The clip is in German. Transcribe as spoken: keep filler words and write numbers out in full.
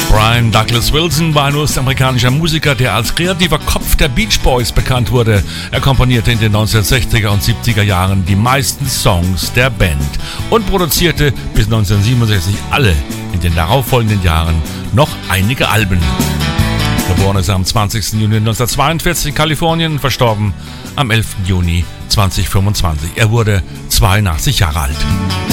Brian Douglas Wilson war ein US-amerikanischer Musiker, der als kreativer Kopf der Beach Boys bekannt wurde. Er komponierte in den neunzehnhundertsechziger und siebziger Jahren die meisten Songs der Band und produzierte bis neunzehnhundertsiebenundsechzig alle in den darauffolgenden Jahren noch einige Alben. Geboren ist er am zwanzigsten Juni neunzehnhundertzweiundvierzig in Kalifornien, verstorben am elften Juni zweitausendfünfundzwanzig. Er wurde zweiundachtzig Jahre alt.